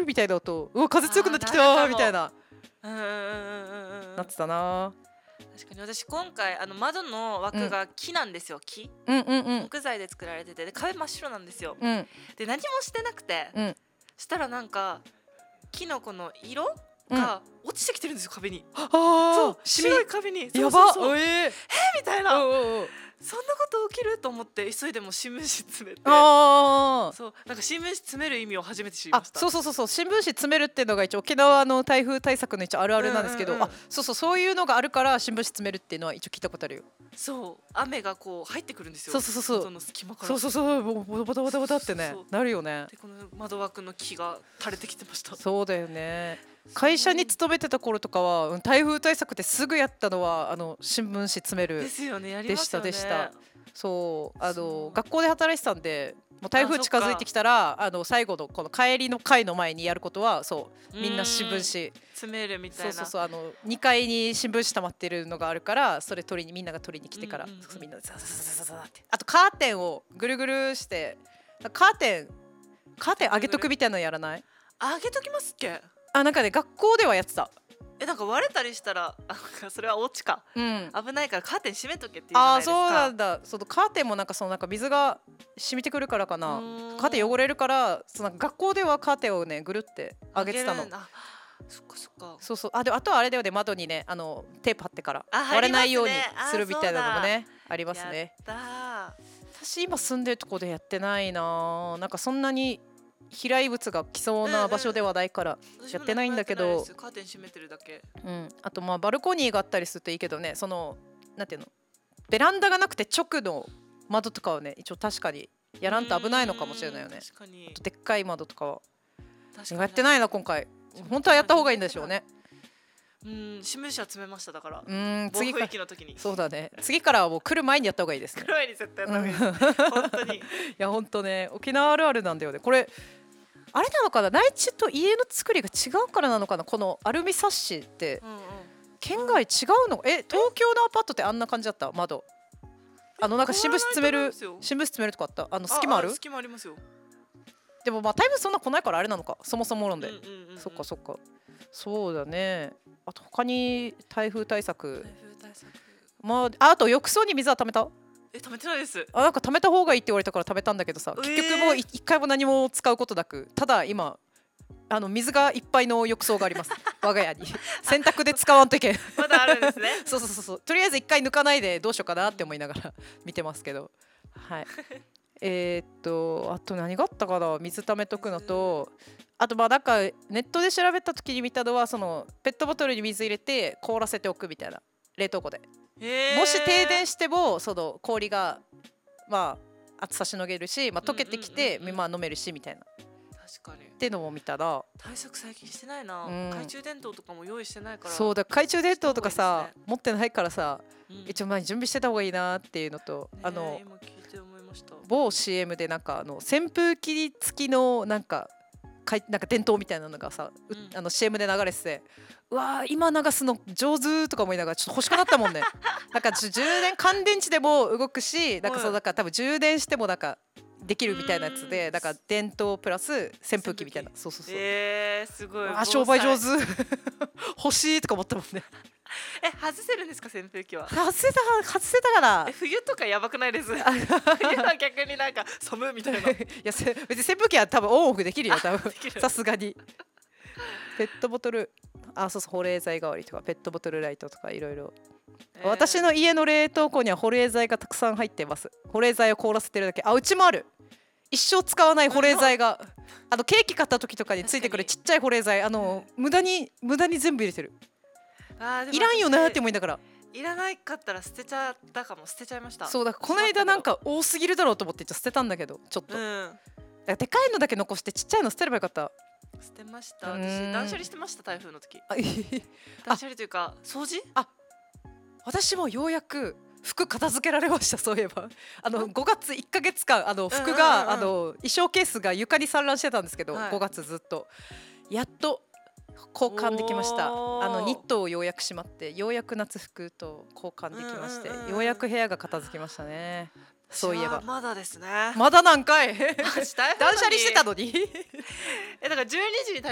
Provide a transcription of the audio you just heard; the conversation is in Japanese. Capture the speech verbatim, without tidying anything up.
ルみたいな音、うわ風強くなってきたーみたいな、 うんうんうんうんうん、 なってたな。 確かに私今回あの窓の枠が木なんですよ、木、 うんうんうん木材で作られてて、で壁真っ白なんですよ、 うんで何もしてなくて、 うんしたらなんかキノコの色うんが落ちてきてるんですよ、壁に。 あそうー白い壁に、そうやばそうそう、 えーみたいな、 うんうんうんそんなこと起きると思って急いでもう新聞紙詰めて、 あーそうなんか新聞紙詰める意味を初めて知りまあした。 そうそうそうそう、新聞紙詰めるっていうのが一応沖縄の台風対策の一応あるあるなんですけど、 うんうんうんあそうそうそういうのがあるから新聞紙詰めるっていうのは一応聞いたことあるよ。 そう雨がこう入ってくるんですよ、 そうそうそうそう窓の隙間から。 そうそうそうボボタボタボタってねそうそうなるよね。 でこの窓枠の木が垂れてきてました。 そうだよね。会社に勤めてた頃とかはうん台風対策ってすぐやったのはあの新聞紙詰めるですよね、やりでしますよね。 たでした。そうあのそう学校で働いてたんで、もう台風近づいてきたらあの最後のこの帰りの会の前にやることはそうみんな新聞紙詰めるみたいな。 そうそうそうあのにかいに新聞紙溜まってるのがあるからそれ取りにみんなが取りに来てから、 うんうんうんそうみんなでザザザザザザってあとカーテンをぐるぐるしてカーテンカーテン上げとくみたいなのやらない？ あげときますっけ。 あなんかね学校ではやってた。 えなんか割れたりしたらあなんかそれはお家か、 うん危ないからカーテン閉めとけっていうじゃなあーいですか。 そうなんだ。そのカーテンもなんかそのなんか水が染みてくるからかな。 うーんカーテン汚れるからそのなんか学校ではカーテンをねぐるって上げてたのあげるんだ。そっかそっか。 そうそうあであとはあれだよね窓にねあのテープ貼ってからあ割れないように貼りますねするみたいなのもねありやますね。 ったー。 私今住んでるとこでやってないな。なんかそんなに飛来物が来そうな場所ではないから、 私もやってないんだけど何もやってないですカーテン閉めてるだけ。 うん、あとまあバルコニーがあったりするといいけどね、そのなんていうのベランダがなくて直の窓とかはね一応確かにやらんと危ないのかもしれないよね。 確かにあとでっかい窓とかは確かにやってないな今回。本当はやった方がいいんでしょうね。 うん新聞紙は詰めましただからうーん暴風次か域の時に。 そうだね次からはもう来る前にやった方がいいですね。 黒いに絶対やった方がいいです本当に。 いや本当ね沖縄あるあるなんだよねこれ。あれなのかな内地と家の作りが違うからなのかな。このアルミサッシってうんうん県外違うの？え東京のアパートってあんな感じだった窓？あのなんか新聞紙詰める変わらないと思いますよ新聞紙詰めるとかあったあの隙間ある？ 隙間ありますよ。 でもまあ台風そんな来ないからあれなのかそもそも論で、 うんうんうんうんそっかそっかそうだね。あと他に台風対策台風対策まああと浴槽に水は溜めた？ え溜めてないです。 あなんか溜めた方がいいって言われたから溜めたんだけどさ、 えー結局もうい一回も何も使うことなくただ今あの水がいっぱいの浴槽があります我が家に洗濯で使わんといけんまだあるんですねそうそうそうそうとりあえず一回抜かないでどうしようかなって思いながら見てますけどはいえーっとあと何があったかな。水溜めとくのとあとまあなんかネットで調べた時に見たのはそのペットボトルに水入れて凍らせておくみたいな冷凍庫でへーもし停電してもその氷がまあ暑さしのげるし、まあ、溶けてきて、 うんうんうんうんまあ飲めるしみたいなっ確かにてのも見たら対策最近してないな、 うん懐中電灯とかも用意してないから。 そうだ懐中電灯とかさした方がいいですね持ってないからさうん一応まあ準備してた方がいいなっていうのと、 ねあの今聞いて思いました。 某 シーエム でなんかあの扇風機付きのなんかかいなんか電灯みたいなのがさ、ううんあの シーエム で流れててうわー今流すの上手とか思いながらちょっと欲しくなったもんねなんかちょ充電乾電池でも動くしなんかそうはいだから多分充電してもなんかできるみたいなやつうんでだから電灯プラス扇風機みたいなそうそうそう、 えー、すごいあ商売上手防災欲しいとか思ったもんねえ外せるんですか扇風機は。 外せた外せたからえ冬とかやばくないです冬あは逆になんか寒いみたいな。 いやせ別に扇風機は多分オンオフできるよ多分できるさすがにペットボトルあそうそう保冷剤代わりとかペットボトルライトとかいろいろえー私の家の冷凍庫には保冷剤がたくさん入っています。保冷剤を凍らせてるだけあうちもある一生使わない保冷剤があのケーキ買った時とかについてくるちっちゃい保冷剤あの無駄に無駄に全部入れてるあーでもいらんよなって私思いながらいらないかったら捨てちゃったかも。捨てちゃいました。 そうだからこの間なんか多すぎるだろうと思ってちょっと捨てたんだけどちょっと、 うだかんらでかいのだけ残してちっちゃいの捨てればよかった捨てました。 うーん私断捨離してました台風の時。 あいい断捨離というか掃除。 私もようやく服片付けられましたそういえばあのごがついっかげつかんあの服が、 うんうんうんうんあの衣装ケースが床に散乱してたんですけど、 はいごがつずっとやっと交換できました。あおーのニットをようやくしまってようやく夏服と交換できまして、 うんうんうんうんようやく部屋が片付きましたね。そういえばじゃあまだですね。 まだ何回マジ大変なのに断捨離してたのにえだからじゅうにじに